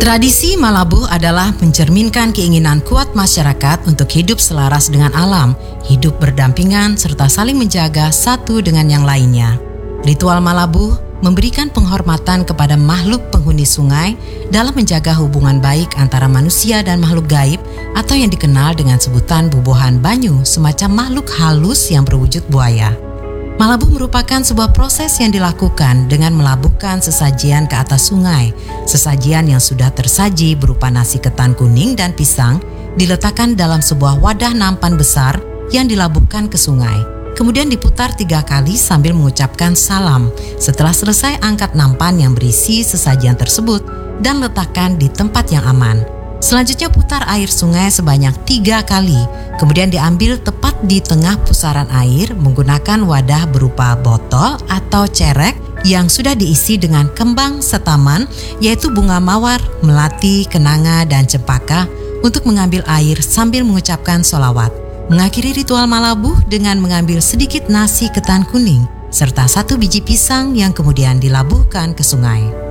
Tradisi Malabuh adalah mencerminkan keinginan kuat masyarakat untuk hidup selaras dengan alam, hidup berdampingan, serta saling menjaga satu dengan yang lainnya. Ritual Malabuh memberikan penghormatan kepada makhluk penghuni sungai dalam menjaga hubungan baik antara manusia dan makhluk gaib atau yang dikenal dengan sebutan bubuhan banyu, semacam makhluk halus yang berwujud buaya. Malabuh merupakan sebuah proses yang dilakukan dengan melabuhkan sesajian ke atas sungai. Sesajian yang sudah tersaji berupa nasi ketan kuning dan pisang diletakkan dalam sebuah wadah nampan besar yang dilabuhkan ke sungai. Kemudian diputar 3 kali sambil mengucapkan salam. Setelah selesai, angkat nampan yang berisi sesajian tersebut dan letakkan di tempat yang aman. Selanjutnya putar air sungai sebanyak 3 kali, kemudian diambil tepat di tengah pusaran air menggunakan wadah berupa botol atau cerek yang sudah diisi dengan kembang setaman, yaitu bunga mawar, melati, kenanga, dan cempaka untuk mengambil air sambil mengucapkan sholawat. Mengakhiri ritual Malabuh dengan mengambil sedikit nasi ketan kuning serta 1 biji pisang yang kemudian dilabuhkan ke sungai.